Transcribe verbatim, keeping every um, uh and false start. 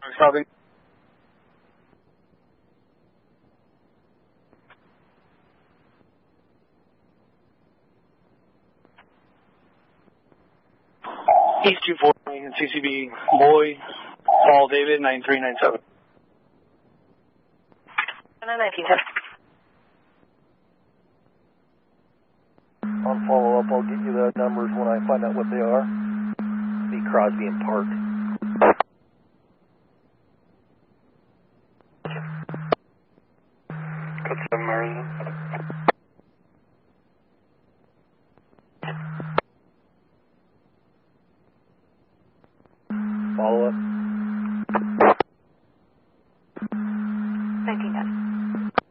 Copy. East two four, C C B, Boy, Paul David, nine three nine seven. nineteen ten. On follow-up, I'll get you the numbers when I find out what they are. B. Crosby and Park.